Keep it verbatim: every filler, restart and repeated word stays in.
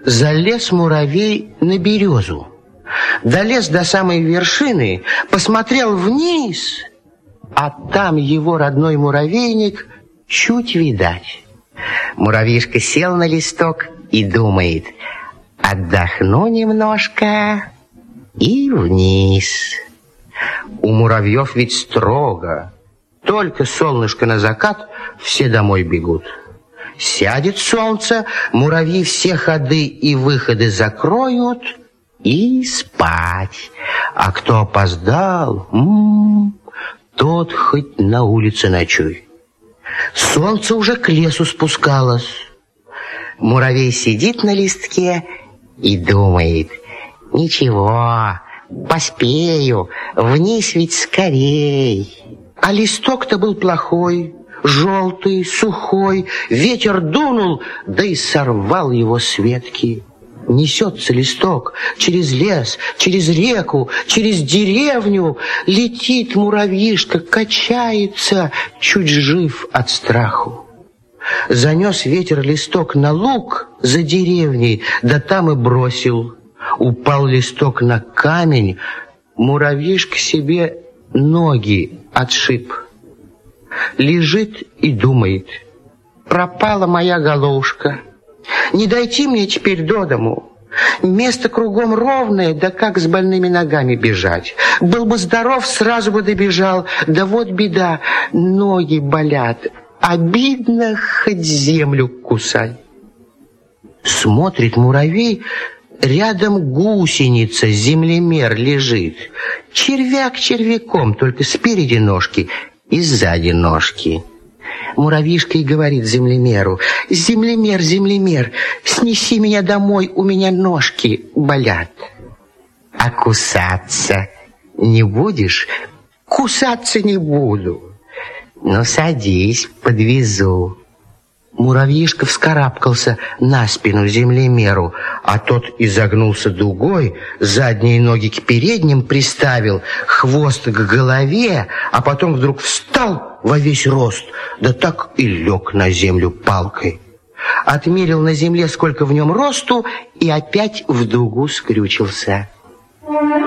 Залез муравей на березу. Долез до самой вершины, посмотрел вниз, а там его родной муравейник чуть видать. Муравьишка сел на листок и думает: отдохну немножко и вниз. У муравьев ведь строго. Только солнышко на закат, все домой бегут. Сядет солнце, муравьи все ходы и выходы закроют и спать. А кто опоздал, м-м, тот хоть на улице ночуй. Солнце уже к лесу спускалось. Муравей сидит на листке и думает: ничего, поспею, вниз ведь скорей. А листок-то был плохой, желтый, сухой, ветер дунул, да и сорвал его с ветки. Несется листок через лес, через реку, через деревню. Летит муравьишка, качается, чуть жив от страху. Занес ветер листок на луг за деревней, да там и бросил. Упал листок на камень, муравьишка себе ноги отшиб. Лежит и думает: пропала моя головушка. Не дойти мне теперь до дому. Место кругом ровное, да как с больными ногами бежать? Был бы здоров, сразу бы добежал. Да вот беда, ноги болят. Обидно, хоть землю кусай. Смотрит муравей, рядом гусеница, землемер лежит. Червяк червяком, только спереди ножки и сзади ножки. Муравьишка и говорит землемеру: землемер, землемер, снеси меня домой, у меня ножки болят. А кусаться не будешь? Кусаться не буду. Ну, садись, подвезу. Муравьишка вскарабкался на спину землемеру, а тот изогнулся дугой, задние ноги к передним приставил, хвост к голове, а потом вдруг встал во весь рост, да так и лег на землю палкой. Отмерил на земле, сколько в нем росту, и опять в дугу скрючился.